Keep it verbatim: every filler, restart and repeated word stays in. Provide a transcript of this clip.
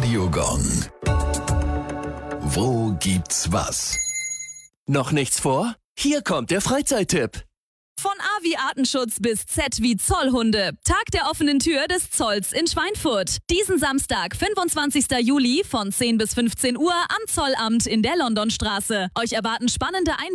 Radiogong. Wo gibt's was? Noch nichts vor? Hier kommt der Freizeittipp. Von A wie Artenschutz bis Z wie Zollhunde. Tag der offenen Tür des Zolls in Schweinfurt. Diesen Samstag, fünfundzwanzigsten Juli von zehn bis fünfzehn Uhr am Zollamt in der Londonstraße. Euch erwarten spannende Einblicke